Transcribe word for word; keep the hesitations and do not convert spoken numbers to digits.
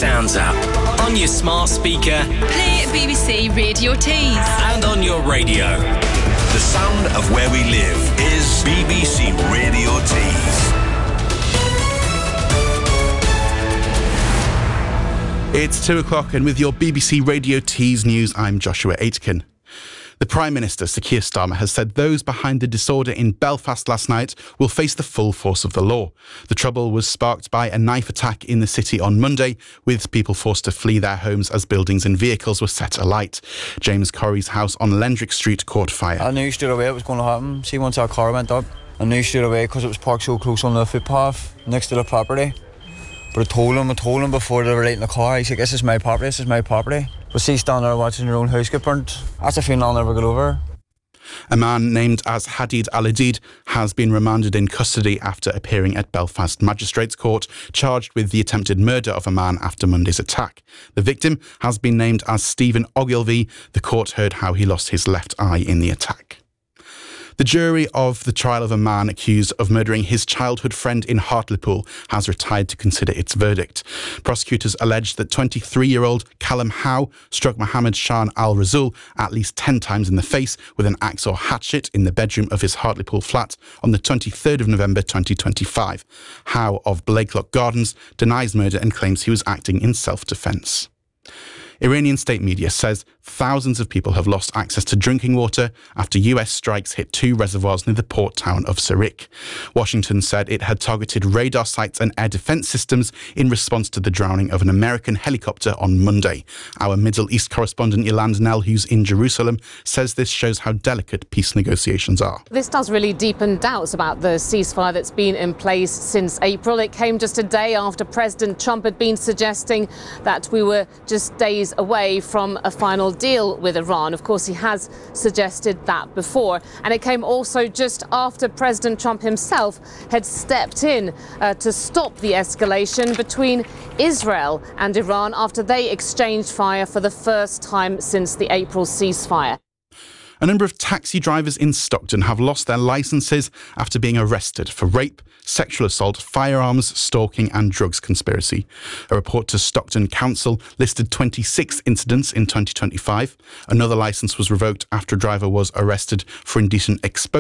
Sounds app. On your smart speaker. Play B B C Radio Tees. And on your radio. The sound of where we live is B B C Radio Tees. It's two o'clock and with your B B C Radio Tees news, I'm Joshua Aitken. The Prime Minister, Sir Keir Starmer, has said those behind the disorder in Belfast last night will face the full force of the law. The trouble was sparked by a knife attack in the city on Monday, with people forced to flee their homes as buildings and vehicles were set alight. James Corrie's house on Lendrick Street caught fire. I knew straight away it was going to happen. See, once our car went up, I knew straight away because it was parked so close on the footpath next to the property. But I told him, I told him before they were lighting the car, he said, this is my property, this is my property. But see, standing there watching your own house get burnt, that's a feeling I'll never get over. A man named as Hadid Al-Adid has been remanded in custody after appearing at Belfast Magistrates Court, charged with the attempted murder of a man after Monday's attack. The victim has been named as Stephen Ogilvie. The court heard how he lost his left eye in the attack. The jury of the trial of a man accused of murdering his childhood friend in Hartlepool has retired to consider its verdict. Prosecutors alleged that twenty-three-year-old Callum Howe struck Mohammed Shan al-Rasul at least ten times in the face with an axe or hatchet in the bedroom of his Hartlepool flat on the twenty-third of November twenty twenty-five. Howe of Blakelock Gardens denies murder and claims he was acting in self-defence. Iranian state media says thousands of people have lost access to drinking water after U S strikes hit two reservoirs near the port town of Sarik. Washington said it had targeted radar sites and air defense systems in response to the drowning of an American helicopter on Monday. Our Middle East correspondent Yolande Nell, who's in Jerusalem, says this shows how delicate peace negotiations are. This does really deepen doubts about the ceasefire that's been in place since April. It came just a day after President Trump had been suggesting that we were just days away from a final deal with Iran. Of course, he has suggested that before. And it came also just after President Trump himself had stepped in uh, to stop the escalation between Israel and Iran after they exchanged fire for the first time since the April ceasefire. A number of taxi drivers in Stockton have lost their licences after being arrested for rape, sexual assault, firearms, stalking and drugs conspiracy. A report to Stockton Council listed twenty-six incidents in twenty twenty-five. Another licence was revoked after a driver was arrested for indecent exposure.